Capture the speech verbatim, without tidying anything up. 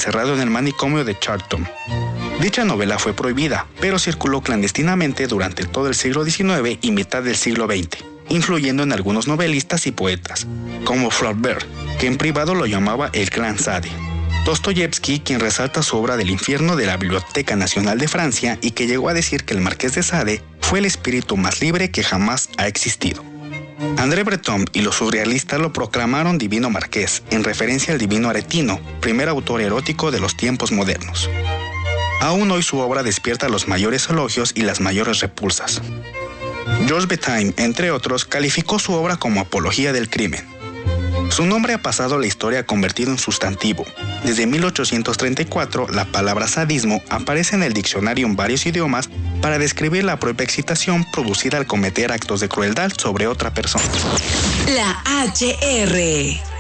encerrado en el manicomio de Charlton. Dicha novela fue prohibida, pero circuló clandestinamente durante todo el siglo diecinueve y mitad del siglo veinte, influyendo en algunos novelistas y poetas, como Flaubert, que en privado lo llamaba el Gran Sade. Dostoyevsky, quien resalta su obra del infierno de la Biblioteca Nacional de Francia y que llegó a decir que el Marqués de Sade fue el espíritu más libre que jamás ha existido. André Breton y los surrealistas lo proclamaron Divino Marqués, en referencia al divino Aretino, primer autor erótico de los tiempos modernos. Aún hoy su obra despierta los mayores elogios y las mayores repulsas. Georges Bataille, entre otros, calificó su obra como apología del crimen. Su nombre ha pasado a la historia convertido en sustantivo. Desde mil ochocientos treinta y cuatro, la palabra sadismo aparece en el diccionario en varios idiomas para describir la propia excitación producida al cometer actos de crueldad sobre otra persona. La H R